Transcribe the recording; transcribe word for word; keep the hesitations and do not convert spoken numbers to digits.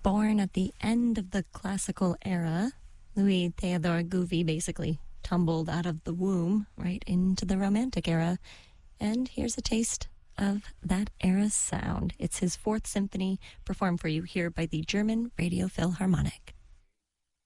Born at the end of the classical era, Louis Theodore Gouvy basically tumbled out of the womb right into the Romantic era. And here's a taste of that era's sound. It's his Fourth Symphony, performed for you here by the German Radio Philharmonic.